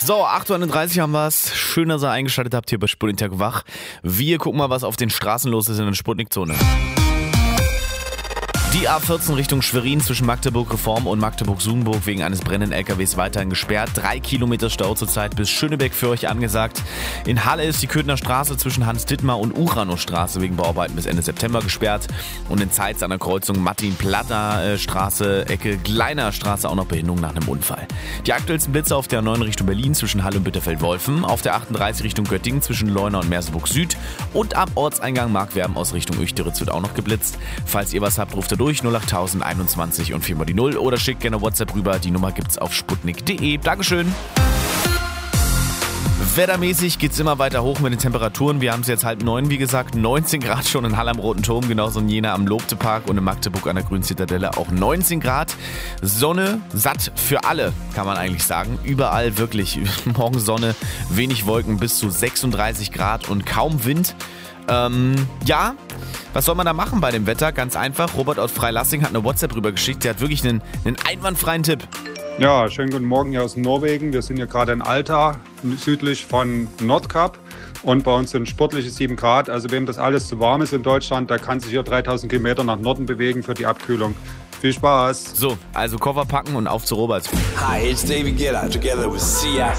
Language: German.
So, 8:31 Uhr haben wir es. Schön, dass ihr eingeschaltet habt hier bei Sputnik Tag wach. Wir gucken mal, was auf den Straßen los ist in der Sputnik-Zone. Die A14 Richtung Schwerin zwischen Magdeburg-Reform und Magdeburg-Sudenburg wegen eines brennenden LKWs weiterhin gesperrt. 3 Kilometer Stau zurzeit bis Schönebeck für euch angesagt. In Halle ist die Köthener Straße zwischen Hans-Dittmar und Uranusstraße wegen Bauarbeiten bis Ende September gesperrt. Und in Zeitz an der Kreuzung Martin-Platter-Straße, Ecke Gleiner Straße auch noch Behinderung nach einem Unfall. Die aktuellsten Blitze auf der 9 Richtung Berlin zwischen Halle und Bitterfeld-Wolfen, auf der 38 Richtung Göttingen zwischen Leuna und Merseburg Süd und am Ortseingang Markwerben aus Richtung Uechteritz wird auch noch geblitzt. Falls ihr was habt, ruft ihr durch 08021 und 4 mal die 0 oder schickt gerne WhatsApp rüber. Die Nummer gibt's auf sputnik.de. Dankeschön. Wettermäßig geht's immer weiter hoch mit den Temperaturen. Wir haben es jetzt 8:30, wie gesagt, 19 Grad schon in Halle am Roten Turm, genauso in Jena am Lobtepark und in Magdeburg an der Grünen Zitadelle auch 19 Grad. Sonne, satt für alle, kann man eigentlich sagen. Überall wirklich morgen Sonne, wenig Wolken bis zu 36 Grad und kaum Wind. Was soll man da machen bei dem Wetter? Ganz einfach, Robert aus Freilassing hat eine WhatsApp rübergeschickt. Der hat wirklich einen einwandfreien Tipp. Ja, schönen guten Morgen hier aus Norwegen. Wir sind hier gerade in Alta, südlich von Nordkap. Und bei uns sind sportliche 7 Grad. Also wem das alles zu warm ist in Deutschland, der kann sich hier 3000 Kilometer nach Norden bewegen für die Abkühlung. Viel Spaß. So, also Koffer packen und auf zu Robert. Hi, it's David Guetta together with Sia.